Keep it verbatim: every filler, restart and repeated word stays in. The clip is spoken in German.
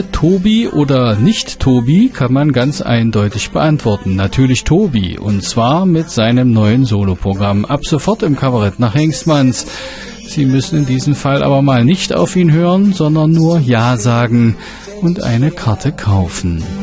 Tobi oder nicht Tobi kann man ganz eindeutig beantworten. Natürlich Tobi, und zwar mit seinem neuen Soloprogramm. Ab sofort im Kabarett nach Hengstmanns. Sie müssen in diesem Fall aber mal nicht auf ihn hören, sondern nur Ja sagen und eine Karte kaufen.